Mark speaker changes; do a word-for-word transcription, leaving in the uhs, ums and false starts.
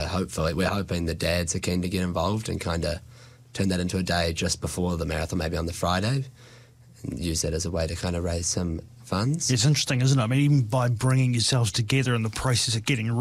Speaker 1: hopefully, we're hoping the dads are keen to get involved and kind of turn that into a day just before the marathon, maybe on the Friday, and use that as a way to kind of raise some funds.
Speaker 2: It's interesting, isn't it? I mean, even by bringing yourselves together in the process of getting